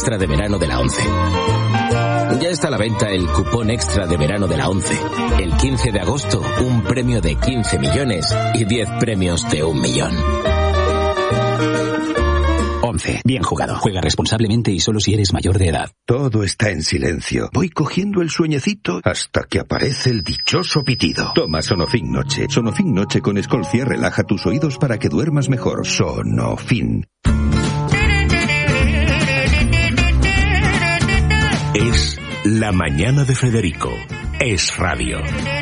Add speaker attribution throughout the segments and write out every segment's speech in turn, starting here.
Speaker 1: extra de verano de la ONCE. Ya está a la venta el cupón extra de verano de la ONCE. El 15 de agosto, un premio de 15 millones y 10 premios de 1 millón. ONCE. Bien jugado. Juega responsablemente y solo si eres mayor de edad.
Speaker 2: Todo está en silencio. Voy cogiendo el sueñecito hasta que aparece el dichoso pitido. Toma Sonofin Noche. Sonofin Noche con Escolcia relaja tus oídos para que duermas mejor. Sonofin.
Speaker 3: Es La Mañana de Federico. Es radio.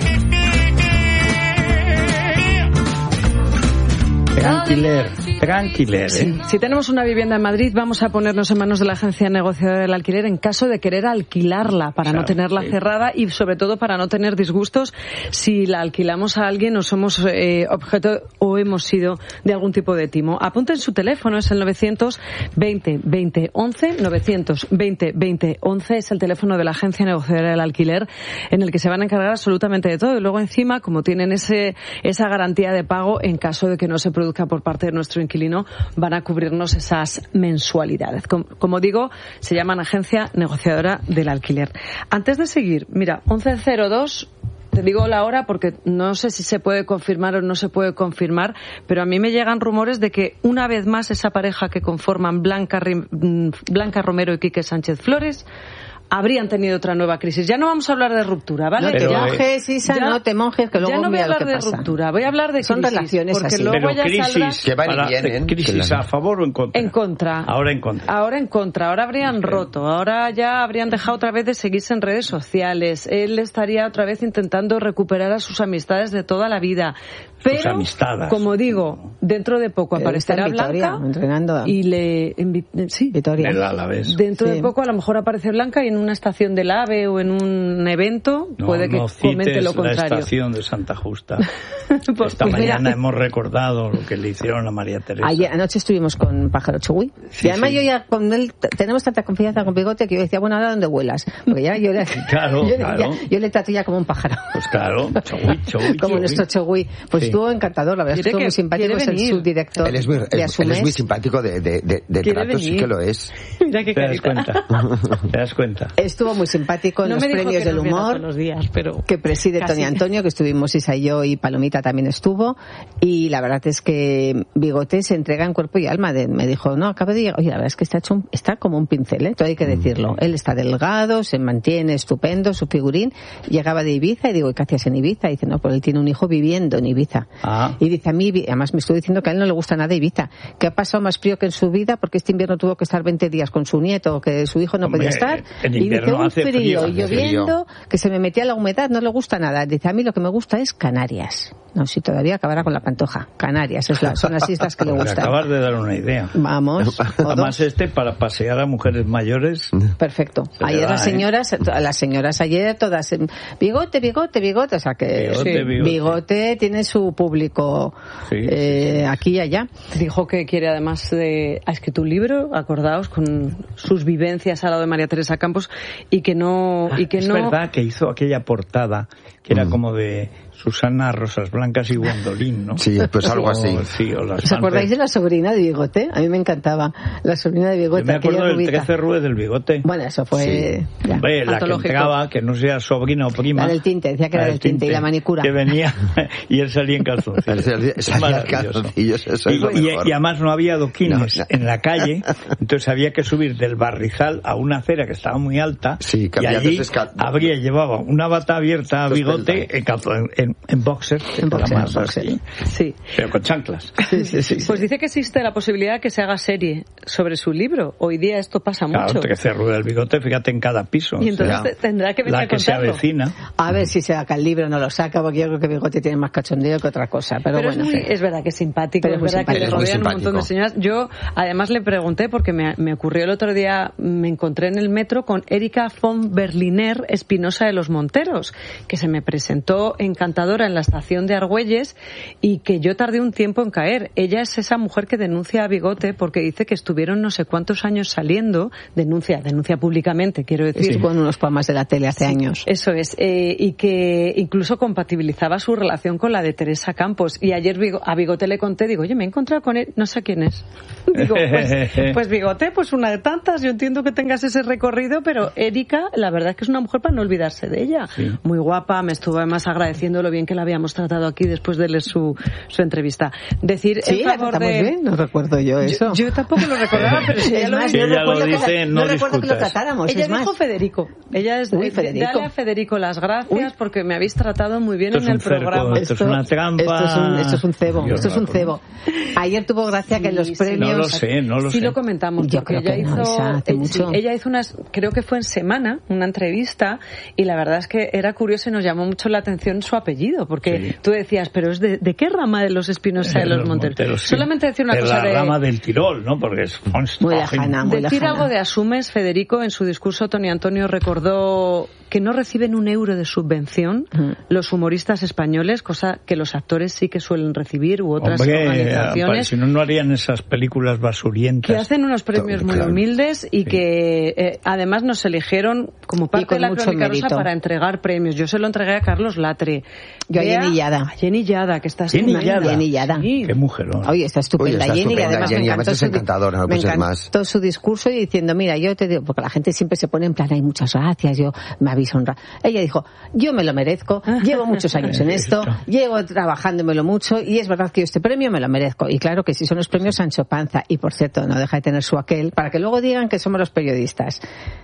Speaker 4: Tranquiler.
Speaker 5: Sí. Si tenemos una vivienda en Madrid, vamos a ponernos en manos de la agencia negociadora del alquiler en caso de querer alquilarla, para no tenerla cerrada y sobre todo para no tener disgustos si la alquilamos a alguien o somos objeto o hemos sido de algún tipo de timo. Apunten su teléfono, es el 920 20 11, 920 20 11 es el teléfono de la agencia negociadora del alquiler, en el que se van a encargar absolutamente de todo y luego encima, como tienen esa garantía de pago en caso de que no se produzca por parte de nuestro inquilino, van a cubrirnos esas mensualidades. Como digo, se llaman agencia negociadora del alquiler. Antes de seguir, mira, 11:02, te digo la hora porque no sé si se puede confirmar o no se puede confirmar, pero a mí me llegan rumores de que una vez más esa pareja que conforman Blanca Romero y Quique Sánchez Flores habrían tenido otra nueva crisis. Ya no vamos a hablar de ruptura, ¿vale?
Speaker 6: No te monjes, Isa, no te monjes, que luego
Speaker 5: ya no voy a hablar
Speaker 6: de
Speaker 5: ruptura, voy a hablar de
Speaker 6: son
Speaker 5: crisis,
Speaker 6: relaciones
Speaker 5: porque
Speaker 6: así.
Speaker 5: luego
Speaker 4: Pero
Speaker 5: ya
Speaker 4: crisis,
Speaker 5: saldrá...
Speaker 7: que van y vienen.
Speaker 4: ¿Crisis a favor o en contra?
Speaker 5: En contra.
Speaker 4: Ahora en contra.
Speaker 5: Ahora en contra. Ahora habrían roto. Ahora ya habrían dejado otra vez de seguirse en redes sociales. Él estaría otra vez intentando recuperar a sus amistades de toda la vida. Pero, como digo, dentro de poco aparecerá Blanca
Speaker 6: entrenando
Speaker 5: y Vitoria. Dentro de poco a lo mejor aparece Blanca y en una estación del AVE o en un evento puede que comente lo contrario.
Speaker 4: La estación de Santa Justa. Esta mañana hemos recordado lo que le hicieron a María Teresa.
Speaker 6: Ayer anoche estuvimos con Pájaro Chugui. Y además yo ya con él tenemos tanta confianza con Bigote que yo decía, bueno, ¿ahora dónde vuelas? Porque ya yo le trato ya como un pájaro.
Speaker 4: Pues claro, Chugui.
Speaker 6: Como nuestro Chugui. Pues estuvo encantador, la verdad, estuvo muy simpático, es el subdirector
Speaker 7: de Asumes. Él es muy simpático de trato, sí que lo es.
Speaker 5: Mira qué carita.
Speaker 4: ¿Te das cuenta?
Speaker 6: Estuvo muy simpático en los premios del humor
Speaker 5: los días, pero
Speaker 6: que preside Tony Antonio, que estuvimos Isa y yo, y Palomita también estuvo, y la verdad es que Bigote se entrega en cuerpo y alma. Me dijo, no, acabo de llegar, oye, la verdad es que está como un pincel, todo hay que decirlo. Él está delgado, se mantiene estupendo, su figurín. Llegaba de Ibiza y digo, ¿y qué hacías en Ibiza? Y dice, no, pues él tiene un hijo viviendo en Ibiza. Y dice, a mí, además me estuvo diciendo que a él no le gusta nada Ibiza, que ha pasado más frío que en su vida porque este invierno tuvo que estar 20 días con su nieto, que su hijo no podía estar, y dice, un frío y lloviendo, que se me metía la humedad, no le gusta nada. Dice, a mí lo que me gusta es Canarias. No, si todavía acabará con la Pantoja. Canarias, son las islas que le gustan.
Speaker 4: Acabas de dar una idea.
Speaker 6: Vamos.
Speaker 4: Además para pasear a mujeres mayores.
Speaker 6: Perfecto. Ayer las señoras ayer todas, Bigote, o sea que Bigote tiene su público aquí y allá.
Speaker 5: Dijo que quiere además ha escrito un libro, acordaos, con sus vivencias al lado de María Teresa Campos, y que no...
Speaker 4: Es verdad que hizo aquella portada que era como de Susana, Rosas Blancas y Gwendolyn, ¿no?
Speaker 7: Sí, pues algo así.
Speaker 6: ¿Os acordáis de la sobrina de Bigote? A mí me encantaba la sobrina de Bigote.
Speaker 4: Yo me acuerdo del 13 Rue del Bigote.
Speaker 6: Bueno, eso fue...
Speaker 4: Sí. Hombre, la que entregaba, que no sea sobrina o prima.
Speaker 6: La del tinte, decía que era del tinte, y la manicura.
Speaker 4: Que venía y él salía en calzoncillos. Y además no había adoquines en la calle, entonces había que subir del Barrizal a una acera que estaba muy alta, y allí llevaba una bata abierta a Bigote en boxer,
Speaker 5: sí,
Speaker 4: pero con chanclas.
Speaker 5: Sí. Pues dice que existe la posibilidad de que se haga serie sobre su libro. Hoy día esto pasa mucho.
Speaker 4: Claro, que se rueda el Bigote, fíjate, en cada piso.
Speaker 5: Y entonces tendrá que venir a contarlo.
Speaker 4: La que se avecina.
Speaker 6: A ver si se saca el libro, no lo saca, porque yo creo que Bigote tiene más cachondeo que otra cosa. Pero bueno,
Speaker 5: es verdad que es simpático, es verdad que le rodean un montón de señoras. Yo además le pregunté, porque me ocurrió el otro día, me encontré en el metro con Erika von Berliner Espinosa de los Monteros, que se me presentó encantadora en la estación de Argüelles y que yo tardé un tiempo en caer. Ella es esa mujer que denuncia a Bigote porque dice que estuvieron no sé cuántos años saliendo, denuncia públicamente, quiero decir.
Speaker 6: Sí, con unos programas de la tele hace años.
Speaker 5: Eso es, y que incluso compatibilizaba su relación con la de Teresa Campos. Y ayer a Bigote le conté, digo, oye, me he encontrado con él, no sé quién es. Digo, pues Bigote, pues una de tantas, yo entiendo que tengas ese recorrido, pero Erika, la verdad es que es una mujer para no olvidarse de ella. Sí. Muy guapa, me estuvo además agradeciendo lo bien que la habíamos tratado aquí después de leer su entrevista. Decir
Speaker 6: sí,
Speaker 5: en favor de...
Speaker 6: bien, no recuerdo yo eso.
Speaker 5: Yo tampoco lo recordaba, pero si ella lo dice,
Speaker 4: ella lo dice, no
Speaker 6: recuerdo que lo tratáramos.
Speaker 5: Ella
Speaker 6: es
Speaker 5: dijo
Speaker 6: más.
Speaker 5: Federico. Ella es
Speaker 6: Federico.
Speaker 5: Dale a Federico las gracias porque me habéis tratado muy bien en el programa.
Speaker 4: Esto es una trampa.
Speaker 6: Esto es un cebo. Esto es un cebo. Ayer tuvo gracia que los premios...
Speaker 4: No lo sé.
Speaker 5: Sí lo comentamos.
Speaker 6: Yo creo que
Speaker 5: ella hizo unas, creo que fue en Semana, una entrevista, y la verdad es que era curioso y nos llamó mucho la atención su apellido, porque tú decías, pero es de qué rama de los Espinosa de los Monteros. Sí. Solamente decir una cosa
Speaker 4: de la rama del Tirol, ¿no? Porque es
Speaker 6: muy lejana, muy
Speaker 5: decir
Speaker 6: lejana.
Speaker 5: Algo de Asumes, Federico, en su discurso Tony Antonio recordó que no reciben un euro de subvención los humoristas españoles, cosa que los actores sí que suelen recibir, u otras organizaciones.
Speaker 4: Si no harían esas películas basurientas.
Speaker 5: Que hacen unos premios muy humildes y que además nos eligieron como parte de la Crónica Rosa para entregar premios. Yo se lo entregué a Carlos Latre.
Speaker 6: Yo a Jenny Yada.
Speaker 5: A Jenny Yada, que está
Speaker 6: estupenda. Jenny Yada.
Speaker 4: Sí. Qué mujerón.
Speaker 6: Oye, está estupenda. Jenny, y además
Speaker 7: Jenny,
Speaker 6: me encantó su discurso y diciendo, mira, yo te digo, porque la gente siempre se pone en plan, hay muchas gracias, yo me habéis honrado. Ella dijo, yo me lo merezco, llevo muchos años en esto, llevo trabajándomelo mucho y es verdad que yo este premio me lo merezco. Y claro que sí, son los premios Sancho Panza. Y por cierto, no deja de tener su aquel, para que luego digan que somos los periodistas.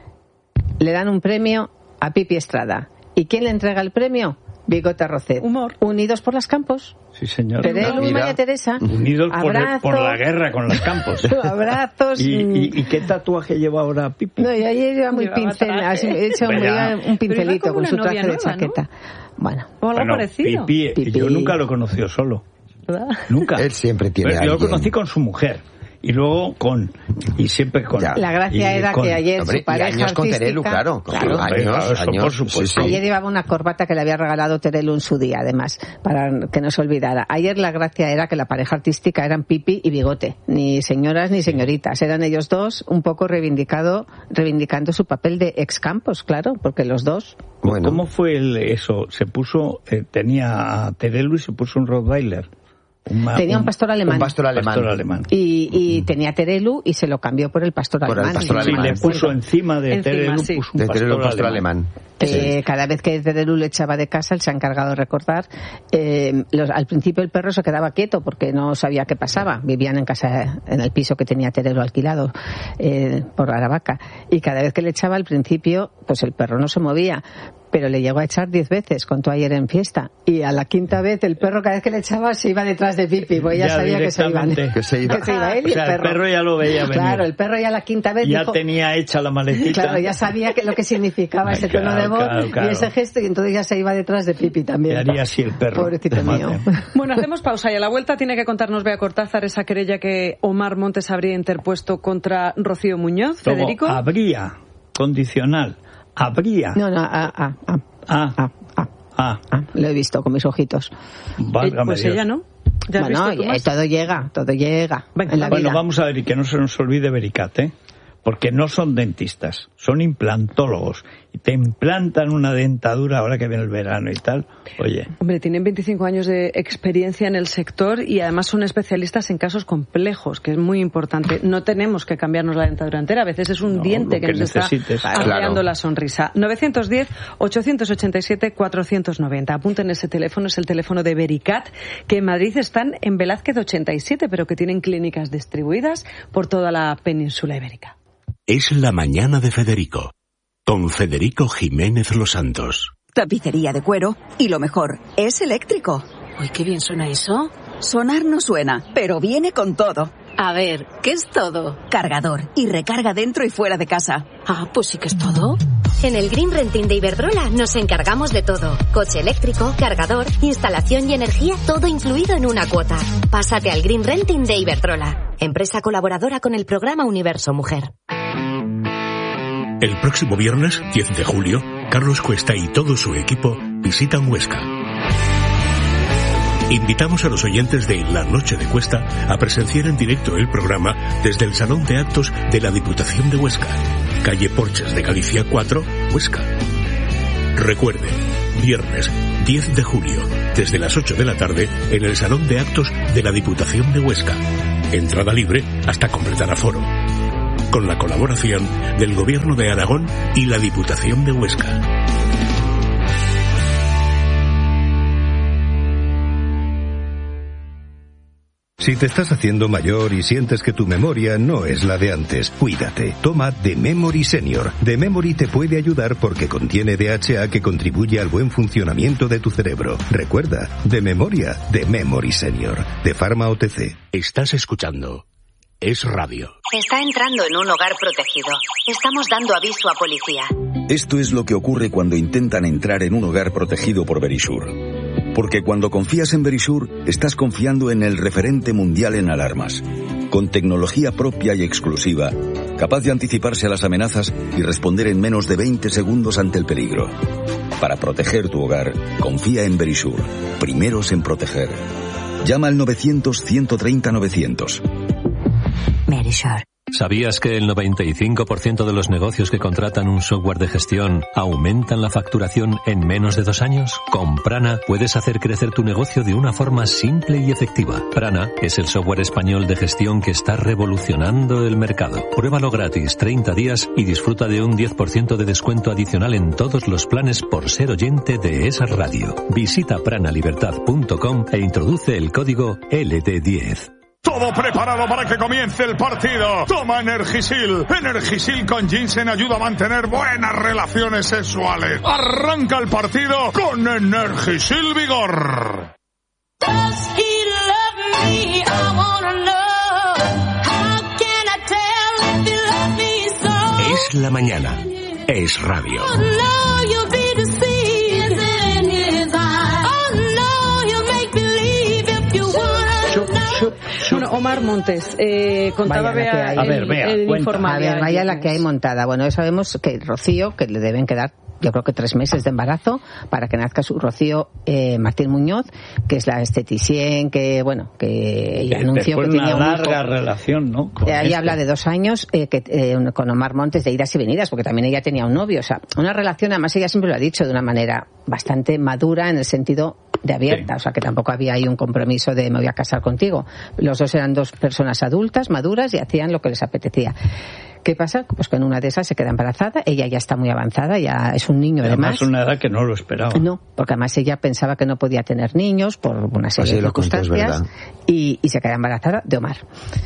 Speaker 6: Le dan un premio a Pipi Estrada. ¿Y quién le entrega el premio? Bigote Rocet.
Speaker 5: Humor.
Speaker 6: Unidos por las Campos.
Speaker 4: Sí, señor.
Speaker 6: Terelu y María Teresa.
Speaker 4: Unidos por la guerra con los Campos.
Speaker 6: Abrazos.
Speaker 4: ¿Y qué tatuaje lleva ahora Pipi?
Speaker 6: No, y ayer lleva muy pincel, hecho un pincelito con su traje de chaqueta. ¿No?
Speaker 5: Bueno, parecido.
Speaker 4: Pipi, yo nunca lo conocí solo.
Speaker 5: ¿Verdad?
Speaker 4: Nunca.
Speaker 7: Él siempre tiene
Speaker 4: Yo lo conocí con su mujer. Y luego siempre con...
Speaker 6: La gracia era que ayer su pareja
Speaker 7: años con Terelu, claro. Años,
Speaker 4: por supuesto.
Speaker 6: Ayer llevaba una corbata que le había regalado Terelu en su día, además, para que no se olvidara. Ayer la gracia era que la pareja artística eran Pipi y Bigote. Ni señoras ni señoritas. Eran ellos dos un poco reivindicando su papel de ex Campos, claro, porque los dos...
Speaker 4: Bueno. ¿Cómo fue eso? Se puso... tenía a Terelu y se puso un Rottweiler.
Speaker 6: Tenía un pastor alemán.
Speaker 7: Un pastor alemán.
Speaker 6: Y tenía Terelu y se lo cambió por el pastor alemán.
Speaker 4: Sí, le puso encima de Terelu un pastor alemán.
Speaker 6: Cada vez que Terelu le echaba de casa, él se ha encargado de recordar. Al principio el perro se quedaba quieto porque no sabía qué pasaba. Vivían en casa, en el piso que tenía Terelu alquilado por Aravaca. Y cada vez que le echaba al principio, pues el perro no se movía. Pero le llegó a echar 10 veces, contó ayer en fiesta. Y a la quinta vez el perro cada vez que le echaba se iba detrás de Pipi, porque ya sabía que se iban.
Speaker 7: Que se iba
Speaker 6: él y
Speaker 4: el perro ya lo veía venir.
Speaker 6: Claro, el perro ya la quinta vez
Speaker 4: ya tenía hecha la maletita.
Speaker 6: Claro, ya sabía lo que significaba ese tono de voz y ese gesto, y entonces ya se iba detrás de Pipi también.
Speaker 4: ¿Qué haría así el perro?
Speaker 6: Pobrecito mío.
Speaker 5: Bueno, hacemos pausa y a la vuelta tiene que contarnos Bea Cortázar esa querella que Omar Montes habría interpuesto contra Rocío Muñoz. Federico.
Speaker 4: Habría, condicional. Habría.
Speaker 6: No, lo he visto con mis ojitos.
Speaker 5: Pues ella no.
Speaker 6: Bueno, todo llega.
Speaker 4: Bueno, vamos a ver, y que no se nos olvide Vericat, porque no son dentistas, son implantólogos. Y te implantan una dentadura ahora que viene el verano y tal. Oye.
Speaker 5: Hombre, tienen 25 años de experiencia en el sector y además son especialistas en casos complejos, que es muy importante. No tenemos que cambiarnos la dentadura entera. A veces es un diente que nos está arreglando la sonrisa. 910-887-490. Apunten ese teléfono, es el teléfono de Vericat, que en Madrid están en Velázquez 87, pero que tienen clínicas distribuidas por toda la península ibérica.
Speaker 3: Es la mañana de Federico, con Federico Jiménez Los Santos.
Speaker 8: Tapicería de cuero y lo mejor, es eléctrico.
Speaker 9: Uy, qué bien suena eso.
Speaker 8: Sonar no suena, pero viene con todo.
Speaker 9: A ver, ¿qué es todo?
Speaker 8: Cargador y recarga dentro y fuera de casa.
Speaker 9: Ah, pues sí que es todo.
Speaker 10: En el Green Renting de Iberdrola nos encargamos de todo. Coche eléctrico, cargador, instalación y energía, todo incluido en una cuota. Pásate al Green Renting de Iberdrola, empresa colaboradora con el programa Universo Mujer.
Speaker 3: El próximo viernes, 10 de julio, Carlos Cuesta y todo su equipo visitan Huesca. Invitamos a los oyentes de La Noche de Cuesta a presenciar en directo el programa desde el Salón de Actos de la Diputación de Huesca, calle Porches de Galicia 4, Huesca. Recuerde, viernes 10 de julio, desde las 8 de la tarde, en el Salón de Actos de la Diputación de Huesca. Entrada libre hasta completar aforo. Con la colaboración del Gobierno de Aragón y la Diputación de Huesca.
Speaker 2: Si te estás haciendo mayor y sientes que tu memoria no es la de antes, cuídate. Toma The Memory Senior. The Memory te puede ayudar porque contiene DHA que contribuye al buen funcionamiento de tu cerebro. Recuerda, de memoria, The Memory Senior. De Pharma OTC.
Speaker 3: Estás escuchando Es Radio.
Speaker 10: Está entrando en un hogar protegido. Estamos dando aviso a policía.
Speaker 11: Esto es lo que ocurre cuando intentan entrar en un hogar protegido por Verisure. Porque cuando confías en Verisure, estás confiando en el referente mundial en alarmas, con tecnología propia y exclusiva, capaz de anticiparse a las amenazas y responder en menos de 20 segundos ante el peligro. Para proteger tu hogar, confía en Verisure, primeros en proteger. Llama al 900-130-900.
Speaker 10: Verisure.
Speaker 12: ¿Sabías que el 95% de los negocios que contratan un software de gestión aumentan la facturación en menos de 2 años? Con Prana puedes hacer crecer tu negocio de una forma simple y efectiva. Prana es el software español de gestión que está revolucionando el mercado. Pruébalo gratis 30 días y disfruta de un 10% de descuento adicional en todos los planes por ser oyente de esa radio. Visita pranalibertad.com e introduce el código LD10.
Speaker 13: Todo preparado para que comience el partido. Toma Energisil. Energisil con ginseng ayuda a mantener buenas relaciones sexuales. Arranca el partido con Energisil Vigor.
Speaker 3: Es la mañana. Es radio.
Speaker 5: Bueno, Omar Montes, contaba Bea el informal.
Speaker 6: A ver, vaya la que hay montada. Bueno, sabemos que Rocío, que le deben quedar yo creo que 3 meses de embarazo para que nazca su Rocío Martín Muñoz, que es la esteticien que, bueno, que ella anunció que tenía
Speaker 4: una larga relación, ¿no?
Speaker 6: Ella habla de 2 años con Omar Montes, de idas y venidas, porque también ella tenía un novio, o sea, una relación, además ella siempre lo ha dicho de una manera bastante madura en el sentido de abierta, sí. O sea, que tampoco había ahí un compromiso de me voy a casar contigo. Los dos eran 2 personas adultas, maduras, y hacían lo que les apetecía. ¿Qué pasa? Pues que en una de esas se queda embarazada, ella ya está muy avanzada, ya es un niño además.
Speaker 4: Una edad que no lo esperaba.
Speaker 6: No, porque además ella pensaba que no podía tener niños por una serie de circunstancias y se queda embarazada de Omar.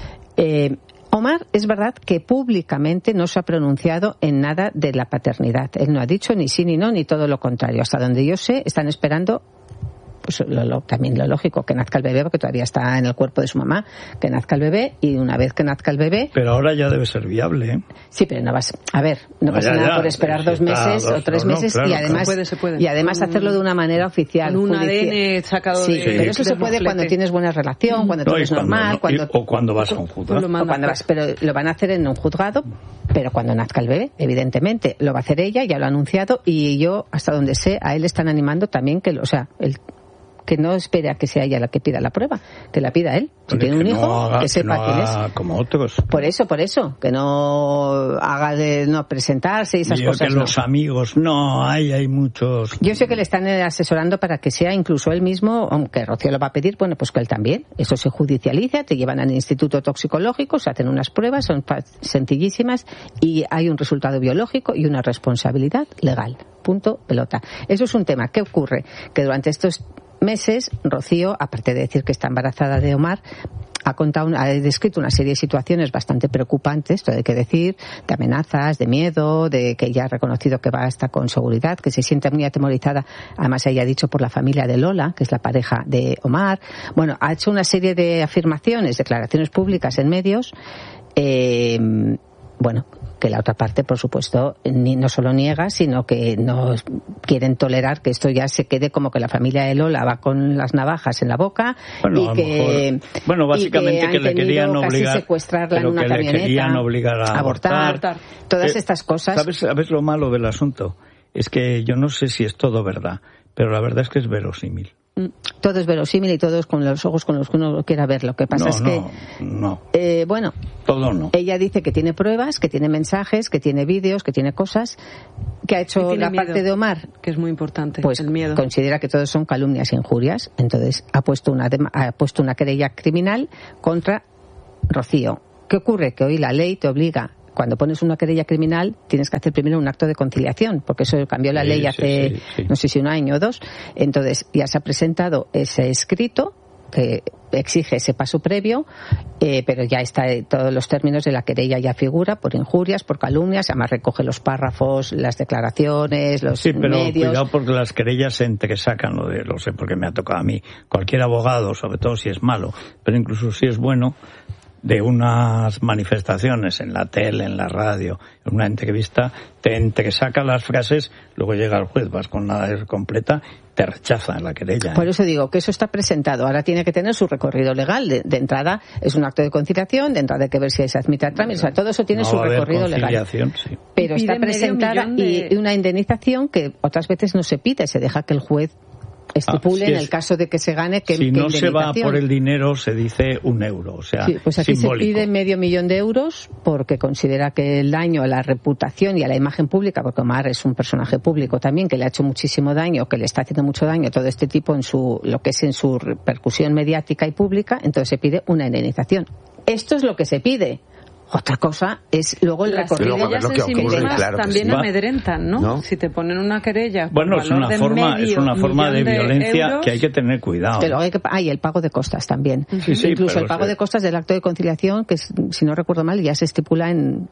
Speaker 6: Omar, es verdad que públicamente no se ha pronunciado en nada de la paternidad. Él no ha dicho ni sí ni no, ni todo lo contrario. Hasta donde yo sé, están esperando pues también lo lógico, que nazca el bebé, porque todavía está en el cuerpo de su mamá, que nazca el bebé, y una vez que nazca el bebé...
Speaker 4: Pero ahora ya debe ser viable, ¿eh?
Speaker 6: Sí, pero no vas... A ver, no pasa nada por esperar 2 meses o 3 meses, claro, y además
Speaker 5: se puede.
Speaker 6: Y además hacerlo de una manera oficial.
Speaker 5: Con un ADN sacado de...
Speaker 6: Pero eso se puede cuando tienes buena relación, cuando todo es normal...
Speaker 4: o cuando vas a un juzgado.
Speaker 6: Pero lo van a hacer en un juzgado, pero cuando nazca el bebé, evidentemente. Lo va a hacer ella, ya lo ha anunciado, y yo, hasta donde sé, a él le están animando también que que no espere a que sea ella la que pida la prueba, que la pida él. Si tiene un hijo, que sepa quién es.
Speaker 4: Como otros.
Speaker 6: Por eso, que no haga de no presentarse y esas cosas.
Speaker 4: Que los amigos, hay muchos.
Speaker 6: Yo sé que le están asesorando para que sea incluso él mismo, aunque Rocío lo va a pedir, bueno, pues que él también. Eso se judicializa, te llevan al instituto toxicológico, se hacen unas pruebas, son sencillísimas, y hay un resultado biológico y una responsabilidad legal. Punto, pelota. Eso es un tema. ¿Qué ocurre? Que durante estos meses, Rocío, aparte de decir que está embarazada de Omar, ha descrito una serie de situaciones bastante preocupantes, esto hay que decir, de amenazas, de miedo, de que ella ha reconocido que va a estar con seguridad, que se siente muy atemorizada, además ella ha dicho por la familia de Lola, que es la pareja de Omar. Bueno, ha hecho una serie de afirmaciones, declaraciones públicas en medios, que porque la otra parte, por supuesto, no solo niega, sino que no quieren tolerar que esto ya se quede como que la familia de Lola va con las navajas en la boca y que
Speaker 4: básicamente que le querían obligar,
Speaker 6: secuestrarla en una camioneta,
Speaker 4: obligar a abortar.
Speaker 6: Todas estas cosas.
Speaker 4: ¿Sabes lo malo del asunto? Es que yo no sé si es todo verdad, pero la verdad es que es verosímil.
Speaker 6: Todo es verosímil y todo es con los ojos con los que uno quiera ver. Lo que pasa es que
Speaker 4: todo no.
Speaker 6: Ella dice que tiene pruebas, que tiene mensajes, que tiene vídeos, que tiene cosas, que ha hecho la parte de Omar,
Speaker 5: que es muy importante.
Speaker 6: Pues
Speaker 5: el miedo.
Speaker 6: Considera que todos son calumnias e injurias, entonces ha puesto una querella criminal contra Rocío. ¿Qué ocurre? Que hoy la ley te obliga. Cuando pones una querella criminal, tienes que hacer primero un acto de conciliación, porque eso cambió la ley hace, no sé si 1 año o 2. Entonces, ya se ha presentado ese escrito que exige ese paso previo, pero ya está todos los términos de la querella ya figura por injurias, por calumnias, además recoge los párrafos, las declaraciones, los medios. Sí, pero
Speaker 4: cuidado porque las querellas se entresacan, lo sé porque me ha tocado a mí. Cualquier abogado, sobre todo si es malo, pero incluso si es bueno, de unas manifestaciones en la tele, en la radio, en una entrevista, te saca las frases, luego llega el juez, vas con la completa, te rechaza en la querella.
Speaker 6: Por eso digo que eso está presentado, ahora tiene que tener su recorrido legal. De entrada es un acto de conciliación, de entrada hay que ver si se admite al trámite, o sea, todo eso tiene su recorrido legal.
Speaker 4: Sí.
Speaker 6: Pero está presentada y una indemnización que otras veces no se pide, se deja que el juez estipule en el caso de que se gane que
Speaker 4: si no se va por el dinero se dice €1, o sea,
Speaker 6: sí, pues aquí
Speaker 4: simbólico.
Speaker 6: Se pide $500,000 porque considera que el daño a la reputación y a la imagen pública, porque Omar es un personaje público también que le ha hecho muchísimo daño, que le está haciendo mucho daño todo este tipo en lo que es en su repercusión mediática y pública, entonces se pide una indemnización. Esto es lo que se pide. Otra cosa es luego el recorrido.
Speaker 5: Las querellas en sí mismas también amedrentan, ¿no? Si te ponen una querella.
Speaker 4: Bueno, es una forma de violencia que hay que tener cuidado.
Speaker 6: Pero hay el pago de costas también.
Speaker 4: Sí,
Speaker 6: incluso el pago de costas del acto de conciliación, que si no recuerdo mal ya se estipula en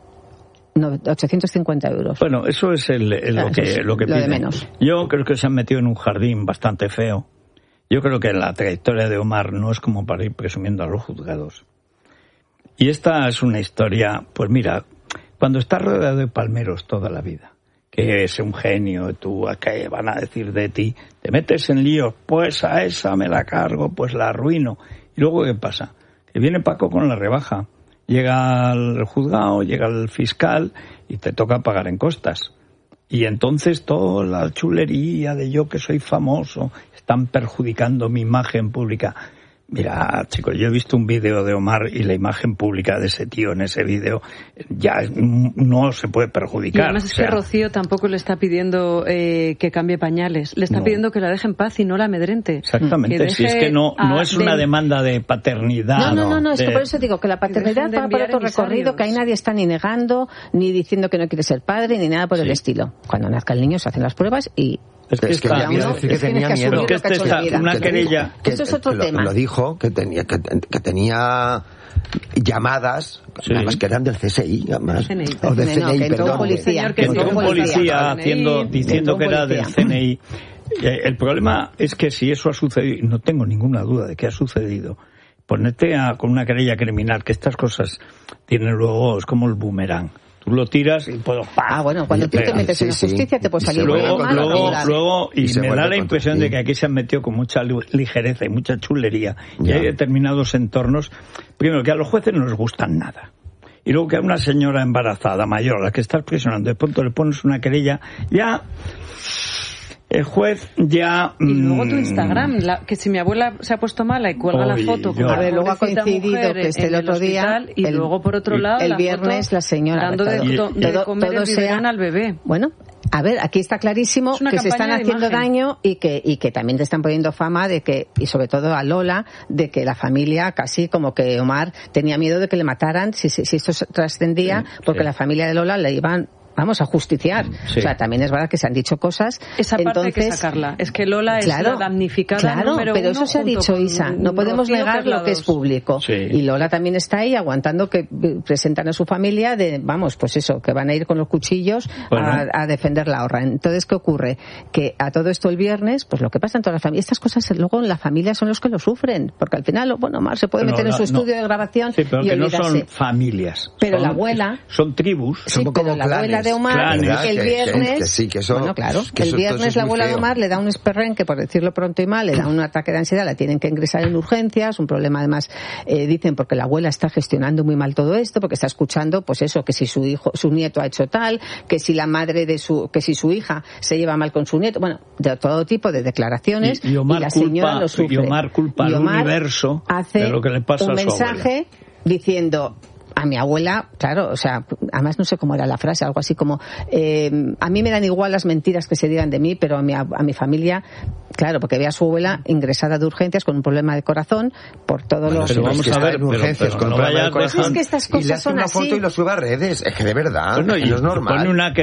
Speaker 6: 850 euros.
Speaker 4: Bueno, eso es lo que piden.
Speaker 6: De menos.
Speaker 4: Yo creo que se han metido en un jardín bastante feo. Yo creo que la trayectoria de Omar no es como para ir presumiendo a los juzgados. Y esta es una historia, pues mira, cuando estás rodeado de palmeros toda la vida, que es un genio, tú, ¿qué van a decir de ti? Te metes en líos, pues a esa me la cargo, pues la arruino. ¿Y luego qué pasa? Que viene Paco con la rebaja. Llega al juzgado, llega el fiscal y te toca pagar en costas. Y entonces toda la chulería de yo que soy famoso, están perjudicando mi imagen pública. Mira, chicos, yo he visto un vídeo de Omar y la imagen pública de ese tío en ese vídeo ya no se puede perjudicar.
Speaker 5: Y además es que Rocío tampoco le está pidiendo que cambie pañales, le está pidiendo que la deje en paz y no la amedrente.
Speaker 4: Exactamente, si es que no es una demanda de paternidad.
Speaker 6: No, es que por eso digo que la paternidad va por otro recorrido, que ahí nadie está ni negando, ni diciendo que no quiere ser padre, ni nada por el estilo. Cuando nazca el niño se hacen las pruebas y...
Speaker 7: Es que tenía miedo.
Speaker 4: Que una querella.
Speaker 6: Eso es otro tema.
Speaker 7: Lo dijo, que tenía llamadas, además que eran del CSI, además. O del CNI, perdón.
Speaker 6: Que
Speaker 4: entró un policía diciendo que era del CNI. El problema es que si eso ha sucedido, y no tengo ninguna duda de que ha sucedido, ponerte con una querella criminal, que estas cosas tienen luego, es como el boomerang. Tú lo tiras y puedo...
Speaker 6: bueno, cuando tú te metes en la justicia te puede salir
Speaker 4: luego y me da la impresión de que aquí se han metido con mucha ligereza y mucha chulería. Y hay determinados entornos, primero, que a los jueces no les gustan nada. Y luego que a una señora embarazada mayor, a la que estás presionando, de pronto le pones una querella, ya... El juez ya...
Speaker 5: Y luego tu Instagram, que si mi abuela se ha puesto mala y cuelga la foto...
Speaker 6: luego ha coincidido que el otro día...
Speaker 5: Y luego, por otro lado,
Speaker 6: el viernes la señora...
Speaker 5: Dando de comer el biberón al bebé.
Speaker 6: Bueno, a ver, aquí está clarísimo que se están haciendo daño y que también te están poniendo fama de que, y sobre todo a Lola, de que la familia casi como que Omar tenía miedo de que le mataran si esto trascendía, porque la familia de Lola le iban vamos a justiciar. O sea, también es verdad que se han dicho cosas.
Speaker 5: Esa parte hay que sacarla. Es que Lola es la damnificada número
Speaker 6: pero
Speaker 5: uno.
Speaker 6: Eso se ha dicho, Isa. No podemos negar lo que es público.
Speaker 4: Sí.
Speaker 6: Y Lola también está ahí aguantando que presentan a su familia pues eso, que van a ir con los cuchillos a defender la honra. Entonces, ¿qué ocurre? Que a todo esto el viernes, pues lo que pasa en todas las familias, estas cosas luego en la familia son los que lo sufren, porque al final, Omar se puede meter en su estudio de grabación
Speaker 4: pero
Speaker 6: y
Speaker 4: que
Speaker 6: olvidarse.
Speaker 4: No son familias.
Speaker 6: Pero la abuela...
Speaker 4: Son tribus.
Speaker 6: Sí, pero la abuela de Omar, el viernes... el viernes la abuela de Omar le da un esperrenque, por decirlo pronto y mal, le da un ataque de ansiedad, la tienen que ingresar en urgencias, un problema además, dicen, porque la abuela está gestionando muy mal todo esto, porque está escuchando, pues eso, que si su nieto ha hecho tal, que si la madre que si su hija se lleva mal con su nieto, bueno, de todo tipo de declaraciones, y la señora lo sufre.
Speaker 4: Y Omar culpa al universo de lo que le pasa a su abuela.
Speaker 6: Hace un mensaje diciendo... A mi abuela, claro, o sea, además no sé cómo era la frase, algo así como a mí me dan igual las mentiras que se digan de mí, pero a mi familia, claro, porque ve a su abuela ingresada de urgencias con un problema de corazón por todos los...
Speaker 7: Pero vamos a ver, urgencias con un problema de corazón,
Speaker 6: es que estas cosas
Speaker 7: y le hace una foto y lo sube a redes, es que de verdad, no es normal.
Speaker 4: Pone una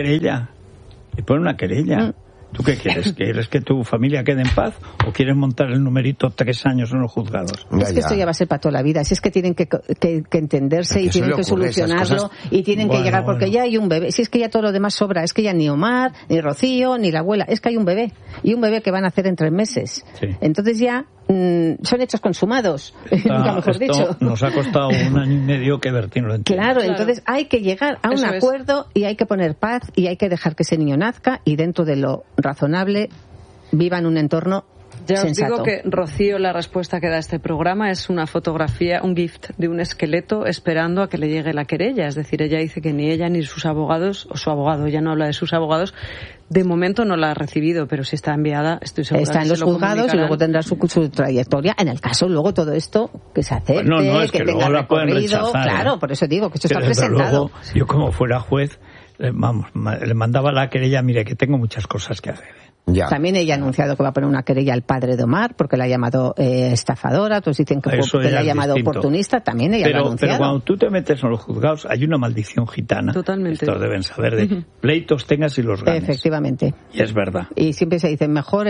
Speaker 4: querella. ¿Tú qué quieres? ¿Quieres que tu familia quede en paz o quieres montar el numerito 3 años en los juzgados?
Speaker 6: Es que esto ya va a ser para toda la vida. Si es que tienen que entenderse y tienen que solucionarlo y tienen que llegar, porque ya hay un bebé. Si es que ya todo lo demás sobra, es que ya ni Omar, ni Rocío, ni la abuela, es que hay un bebé. Y un bebé que van a hacer en 3 meses. Sí. Entonces ya son hechos consumados, nunca mejor dicho.
Speaker 4: Nos ha costado 1 año y medio que Bertín lo entienda.
Speaker 6: Claro, entonces hay que llegar a un acuerdo y hay que poner paz y hay que dejar que ese niño nazca y dentro de lo razonable viva en un entorno
Speaker 5: Ya
Speaker 6: sensato.
Speaker 5: os digo que, Rocío, la respuesta que da este programa es una fotografía, un gift de un esqueleto esperando a que le llegue la querella. Es decir, ella dice que ni ella ni sus abogados, o su abogado, ella no habla de sus abogados, de momento no la ha recibido, pero si está enviada, estoy segura
Speaker 6: está en los juzgados y luego tendrá su trayectoria. En el caso, luego todo esto que se acepte, que tenga recorrido. Claro, por eso digo que esto está presentado.
Speaker 4: Luego, yo como fuera juez, le mandaba la querella, mire, que tengo muchas cosas que hacer.
Speaker 6: Ya. También ella ha anunciado que va a poner una querella al padre de Omar porque la ha llamado estafadora, otros dicen que la ha llamado oportunista, también ella lo ha anunciado.
Speaker 4: Pero cuando tú te metes en los juzgados hay una maldición gitana.
Speaker 5: Totalmente.
Speaker 4: Esto deben saber de pleitos tengas y los ganes.
Speaker 6: Efectivamente.
Speaker 4: Y es verdad.
Speaker 6: Y siempre se dice mejor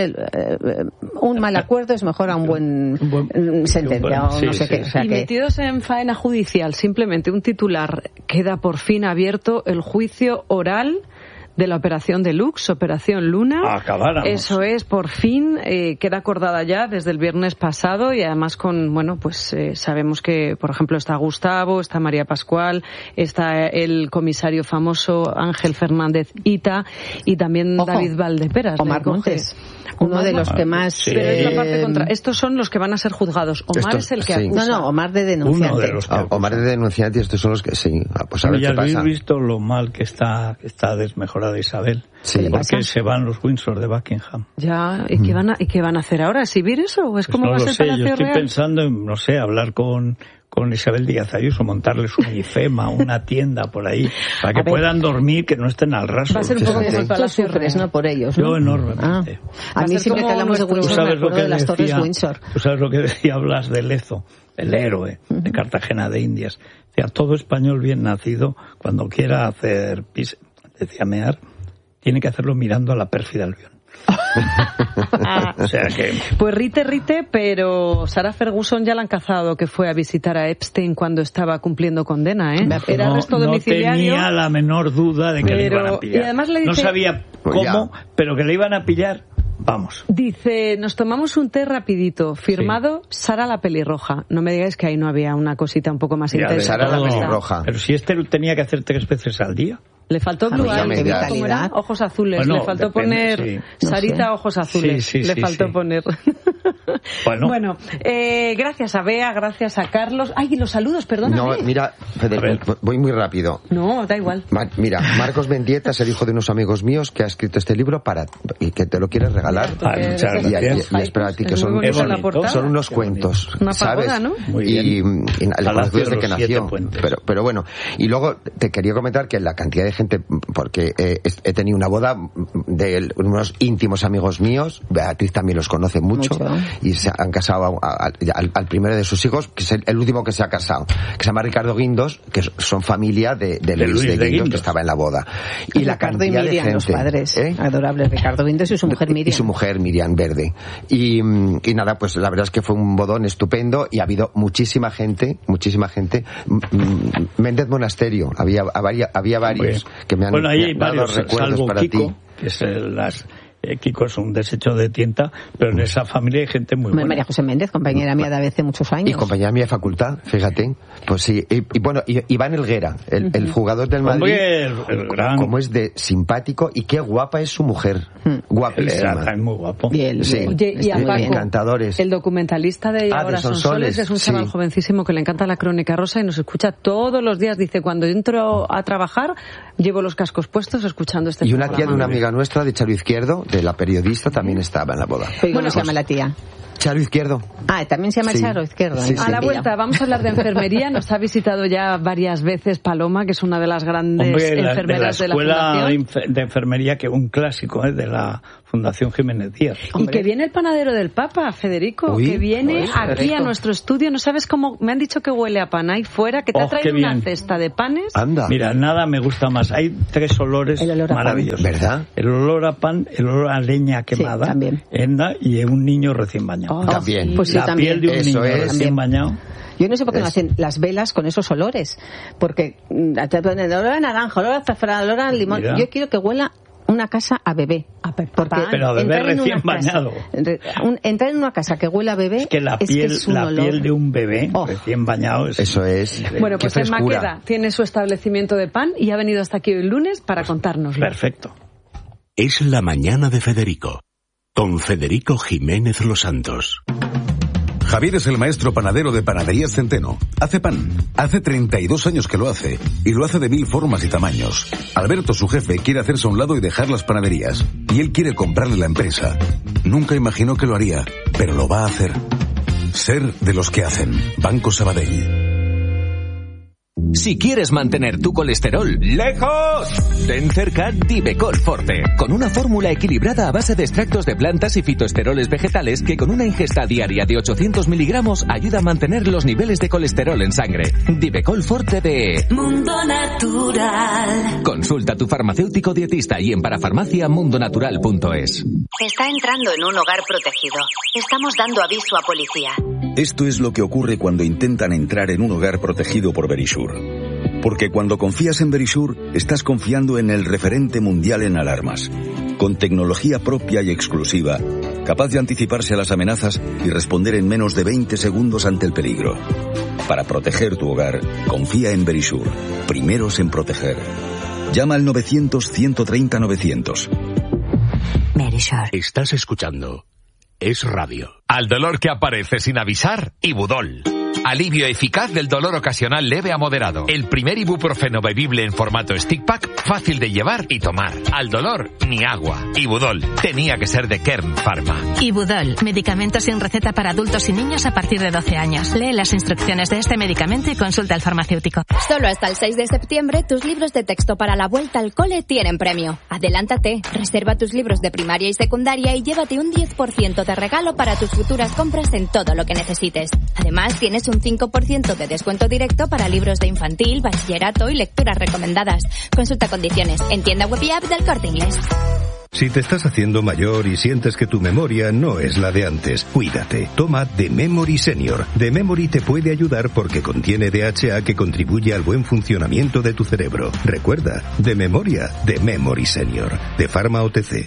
Speaker 6: un mal acuerdo es mejor a un buen sentencia o no sé qué. O sea,
Speaker 5: y metidos en faena judicial, simplemente un titular, queda por fin abierto el juicio oral de la operación Deluxe, Operación Luna.
Speaker 4: Acabáramos.
Speaker 5: Eso es, por fin, queda acordada ya desde el viernes pasado y además sabemos que, por ejemplo, está Gustavo, está María Pascual, está el comisario famoso Ángel Fernández Ita y también David Valdeperas.
Speaker 6: Omar Montes. Uno de los que más...
Speaker 5: Pero es la parte contra. Estos son los que van a ser juzgados. Omar es el que acusa.
Speaker 6: No, Omar de denunciante.
Speaker 7: Omar de denunciante y estos son los que sí. Pues a ver qué pasa.
Speaker 4: ¿Habéis visto lo mal que está desmejorada Isabel? Sí. Porque se van los Windsor de Buckingham.
Speaker 5: Ya, ¿y qué van a hacer ahora? ¿Exhibir eso? ¿O es como va a ser Palacio Real?
Speaker 4: Yo estoy pensando en, hablar con Isabel Díaz Ayuso, montarles una IFEMA, una tienda por ahí, para que puedan dormir, que no estén al raso.
Speaker 5: Va a ser un poco como el Palacio Real,
Speaker 6: no por ellos, ¿no?
Speaker 4: Yo enormemente.
Speaker 6: A mí siempre que hablamos de Windsor me acuerdo de las Torres Windsor.
Speaker 4: Tú sabes lo que decía Blas de Lezo, el héroe de Cartagena de Indias. Decía, todo español bien nacido, cuando quiera hacer pis, decía mear, tiene que hacerlo mirando a la pérfida Albión. O sea que...
Speaker 5: Pues rite, pero Sarah Ferguson ya la han cazado, que fue a visitar a Epstein cuando estaba cumpliendo condena, ¿eh? Era arresto domiciliario.
Speaker 4: No tenía la menor duda de que le iban a pillar.
Speaker 5: Y además le dice,
Speaker 4: no sabía cómo, pero que le iban a pillar. Vamos.
Speaker 5: Dice, nos tomamos un té rapidito, firmado Sara la pelirroja. No me digáis que ahí no había una cosita un poco más intensa.
Speaker 7: Sara la pelirroja.
Speaker 4: Pero si tenía que hacer 3 veces al día.
Speaker 5: Le faltó Blue Eyes, ¿cómo era? Ojos azules. Bueno, le faltó poner Sarita Ojos Azules. Le faltó poner. Bueno, gracias a Bea, gracias a Carlos. Ay, y los saludos, perdóname.
Speaker 7: No, mira, Federico, voy muy rápido.
Speaker 5: No, da igual.
Speaker 7: Mira, Marcos Mendieta es el hijo de unos amigos míos que ha escrito este libro y que te lo quieres regalar. Y espera a ti, que son unos cuentos,
Speaker 5: una
Speaker 7: ¿sabes?
Speaker 5: Pagoda, ¿no?
Speaker 7: Y le conocí desde que nació. Pero bueno, y luego te quería comentar que la cantidad de gente, porque he tenido una boda de unos íntimos amigos míos, Beatriz también los conoce mucho. Y y se han casado al primero de sus hijos, que es el último que se ha casado, que se llama Ricardo Guindos, que son familia de Luis de Guindos, que estaba en la boda. Y
Speaker 6: Ricardo
Speaker 7: la cantidad
Speaker 6: y Miriam,
Speaker 7: de gente,
Speaker 6: los padres adorables, Ricardo Guindos y su mujer Miriam.
Speaker 7: Y su mujer Miriam Verde. Y nada, pues la verdad es que fue un bodón estupendo y ha habido muchísima gente. Méndez Monasterio, había varios que me han dado recuerdos para
Speaker 4: Kiko,
Speaker 7: ti.
Speaker 4: Que es Kiko es un desecho de tienta, pero en esa familia hay gente muy buena.
Speaker 6: María José Méndez, compañera mía de hace muchos años.
Speaker 7: Y compañera mía de facultad, fíjate. Pues sí, y bueno, Iván Elguera, el jugador del Madrid.
Speaker 4: El gran...
Speaker 7: Como es de simpático y qué guapa es su mujer. Guapísima.
Speaker 4: Es muy guapo.
Speaker 6: Sí,
Speaker 5: oye, y a Paco,
Speaker 7: encantadores.
Speaker 5: El documentalista de Ahora son soles, es un chaval jovencísimo que le encanta la Crónica Rosa y nos escucha todos los días. Dice, cuando entro a trabajar, llevo los cascos puestos escuchando este
Speaker 7: Y una
Speaker 5: programa.
Speaker 7: tía de una amiga nuestra, de Charo Izquierdo, de la periodista, también estaba en la boda.
Speaker 6: ¿Cómo se llama la tía?
Speaker 7: Charo Izquierdo.
Speaker 6: Ah, también se llama Charo Izquierdo.
Speaker 7: Sí,
Speaker 5: a la vuelta vamos a hablar de enfermería. Nos ha visitado ya varias veces Paloma, que es una de las grandes enfermeras de la
Speaker 4: Escuela de Enfermería, que es un clásico de la Fundación Jiménez Díaz.
Speaker 5: Y que viene el panadero del Papa, Federico, que viene aquí a nuestro estudio. No sabes cómo, me han dicho que huele a pan ahí fuera, que te ha traído una cesta de panes.
Speaker 7: Anda.
Speaker 4: Mira, nada me gusta más. Hay 3 olores maravillosos.
Speaker 7: ¿Verdad?
Speaker 4: El olor a pan, el olor a leña quemada,
Speaker 6: también.
Speaker 4: y un niño recién bañado.
Speaker 7: También.
Speaker 6: Pues sí,
Speaker 4: la piel de un niño recién bañado.
Speaker 6: Yo no sé por qué no hacen las velas con esos olores, porque te ponen olor a naranja, olor a azafrán, olor a limón. Mira. Yo quiero que huela una casa a bebé.
Speaker 4: Pero a bebé recién bañado.
Speaker 6: Entrar en una casa que huela a bebé
Speaker 4: es que la piel de un bebé recién bañado
Speaker 7: eso es.
Speaker 5: Bueno, pues en Maqueda tiene su establecimiento de pan y ha venido hasta aquí el lunes para contárnoslo.
Speaker 4: Perfecto.
Speaker 3: Es la mañana de Federico, con Federico Jiménez Los Santos.
Speaker 14: Javier es el maestro panadero de Panaderías Centeno. Hace pan. Hace 32 años que lo hace. Y lo hace de 1000 formas y tamaños. Alberto, su jefe, quiere hacerse a un lado y dejar las panaderías. Y él quiere comprarle la empresa. Nunca imaginó que lo haría, pero lo va a hacer. Ser de los que hacen. Banco Sabadell.
Speaker 1: Si quieres mantener tu colesterol lejos, ten cerca Divecol Forte, con una fórmula equilibrada a base de extractos de plantas y fitoesteroles vegetales que con una ingesta diaria de 800 miligramos ayuda a mantener los niveles de colesterol en sangre. Divecol Forte de
Speaker 15: Mundo Natural.
Speaker 1: Consulta a tu farmacéutico dietista y en parafarmaciamundonatural.es.
Speaker 10: Está entrando en un hogar protegido. Estamos dando aviso a policía.
Speaker 11: Esto es lo que ocurre cuando intentan entrar en un hogar protegido por Verisure. Porque cuando confías en Verisure, estás confiando en el referente mundial en alarmas. Con tecnología propia y exclusiva, capaz de anticiparse a las amenazas y responder en menos de 20 segundos ante el peligro. Para proteger tu hogar, confía en Verisure. Primeros en proteger. Llama al 900-130-900.
Speaker 3: Verisure. Estás escuchando Es Radio.
Speaker 16: Al dolor que aparece sin avisar, Ibudol. Alivio eficaz del dolor ocasional leve a moderado. El primer ibuprofeno bebible en formato stick pack, fácil de llevar y tomar. Al dolor, ni agua. Ibudol. Tenía que ser de Kern Pharma.
Speaker 17: Ibudol. Medicamento sin receta para adultos y niños a partir de 12 años. Lee las instrucciones de este medicamento y consulta al farmacéutico.
Speaker 18: Solo hasta el 6 de septiembre, tus libros de texto para la vuelta al cole tienen premio. Adelántate. Reserva tus libros de primaria y secundaria y llévate un 10% de regalo para tus futuras compras en todo lo que necesites. Además, tienes un 5% de descuento directo para libros de infantil, bachillerato y lecturas recomendadas. Consulta condiciones en tienda web y app del Corte Inglés.
Speaker 2: Si te estás haciendo mayor y sientes que tu memoria no es la de antes, cuídate. Toma The Memory Senior. The Memory te puede ayudar porque contiene DHA que contribuye al buen funcionamiento de tu cerebro. Recuerda, de memoria, The Memory Senior. De Pharma OTC.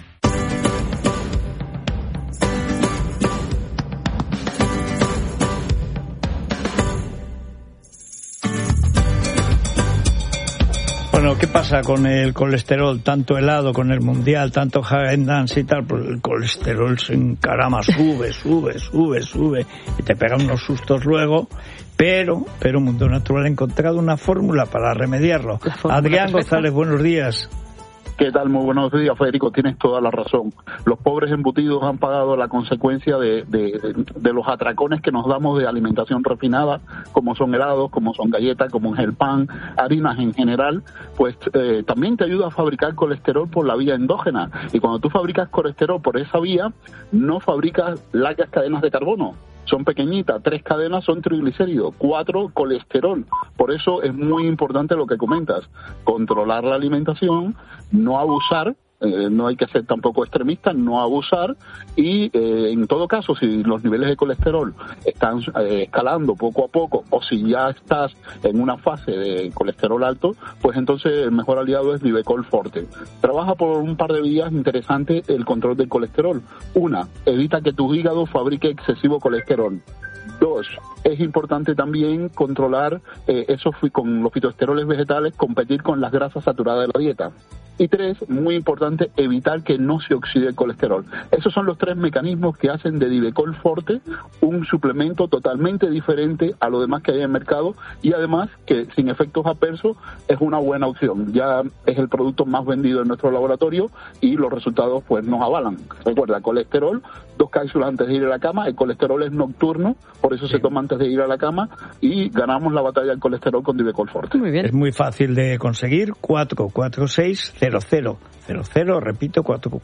Speaker 4: Bueno, ¿qué pasa con el colesterol? Tanto helado con el mundial, tanto Häagen Dazs y tal, pues el colesterol se encarama, sube y te pega unos sustos luego, pero Mundo Natural ha encontrado una fórmula para remediarlo. Adrián González, buenos días.
Speaker 19: ¿Qué tal? Muy buenos días, Federico. Tienes toda la razón. Los pobres embutidos han pagado la consecuencia de los atracones que nos damos de alimentación refinada, como son helados, como son galletas, como es el pan, harinas en general. Pues también te ayuda a fabricar colesterol por la vía endógena. Y cuando tú fabricas colesterol por esa vía, no fabricas largas cadenas de carbono. Son pequeñitas, 3 cadenas son triglicéridos, 4 colesterol. Por eso es muy importante lo que comentas, controlar la alimentación, no abusar, no hay que ser tampoco extremista, no abusar y en todo caso, si los niveles de colesterol están escalando poco a poco o si ya estás en una fase de colesterol alto, pues entonces el mejor aliado es Divecol Forte. Trabaja por un par de vías interesantes el control del colesterol. Una, evita que tu hígado fabrique excesivo colesterol. 2, es importante también controlar con los fitoesteroles vegetales, competir con las grasas saturadas de la dieta. Y 3, muy importante, evitar que no se oxide el colesterol. Esos son los 3 mecanismos que hacen de Divecol Forte un suplemento totalmente diferente a lo demás que hay en el mercado y además que sin efectos adversos es una buena opción. Ya es el producto más vendido en nuestro laboratorio y los resultados pues nos avalan. Recuerda, colesterol, 2 cápsulas antes de ir a la cama. El colesterol es nocturno, por eso se toma antes de ir a la cama y ganamos la batalla del colesterol con Divecol Forte.
Speaker 4: Muy bien. Es muy fácil de conseguir, 446-0000, repito,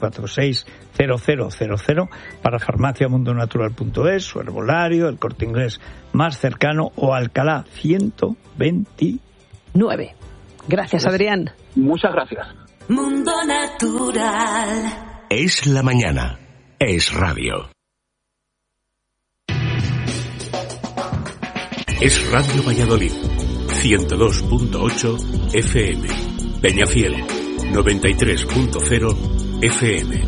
Speaker 4: 446-0000 para farmaciamundonatural.es, su herbolario, el Corte Inglés más cercano o Alcalá 129. Gracias, Adrián.
Speaker 19: Muchas gracias.
Speaker 15: Mundo Natural.
Speaker 3: Es la mañana. Es radio. Es Radio Valladolid, 102.8 FM. Peñafiel, 93.0 FM.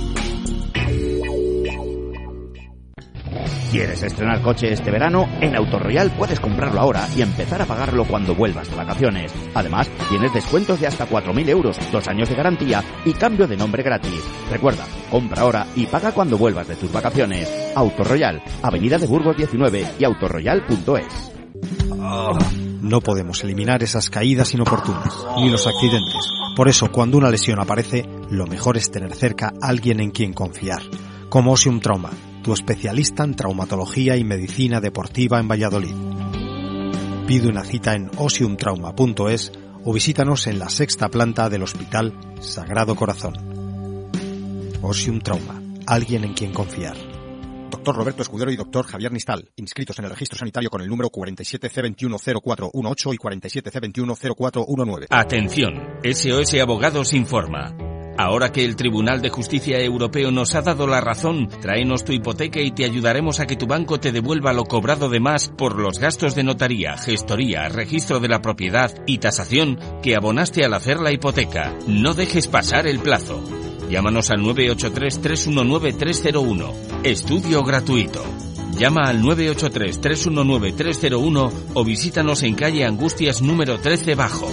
Speaker 20: ¿Quieres estrenar coche este verano? En Autoroyal puedes comprarlo ahora y empezar a pagarlo cuando vuelvas de vacaciones. Además, tienes descuentos de hasta 4.000 euros, 2 años de garantía y cambio de nombre gratis. Recuerda, compra ahora y paga cuando vuelvas de tus vacaciones. Autoroyal, Avenida de Burgos 19 y autoroyal.es.
Speaker 21: No podemos eliminar esas caídas inoportunas, ni los accidentes. Por eso, cuando una lesión aparece, lo mejor es tener cerca a alguien en quien confiar. Como Osium Trauma, tu especialista en traumatología y medicina deportiva en Valladolid. Pide una cita en osiumtrauma.es o visítanos en la 6ª planta del Hospital Sagrado Corazón. Osium Trauma, alguien en quien confiar.
Speaker 22: Doctor Roberto Escudero y Doctor Javier Nistal, inscritos en el registro sanitario con el número 47C210418 y 47C210419.
Speaker 23: Atención, SOS Abogados informa. Ahora que el Tribunal de Justicia Europeo nos ha dado la razón, tráenos tu hipoteca y te ayudaremos a que tu banco te devuelva lo cobrado de más por los gastos de notaría, gestoría, registro de la propiedad y tasación que abonaste al hacer la hipoteca. No dejes pasar el plazo. Llámanos al 983-319-301. Estudio gratuito. Llama al 983-319-301 o visítanos en calle Angustias número 13 Bajo.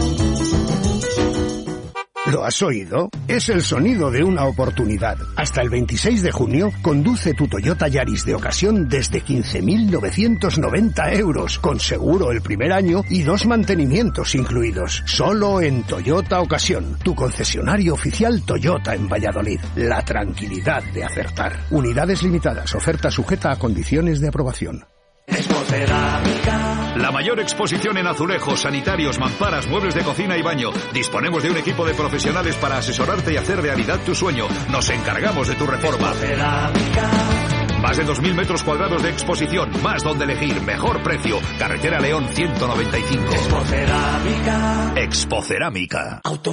Speaker 24: ¿Lo has oído? Es el sonido de una oportunidad. Hasta el 26 de junio, conduce tu Toyota Yaris de ocasión desde 15.990 euros, con seguro el primer año y 2 mantenimientos incluidos. Solo en Toyota Ocasión, tu concesionario oficial Toyota en Valladolid. La tranquilidad de acertar. Unidades limitadas, oferta sujeta a condiciones de aprobación.
Speaker 25: La mayor exposición en azulejos, sanitarios, mamparas, muebles de cocina y baño. Disponemos de un equipo de profesionales para asesorarte y hacer realidad tu sueño. Nos encargamos de tu reforma. Más de 2.000 metros cuadrados de exposición, más donde elegir, mejor precio. Carretera León 195. Expocerámica.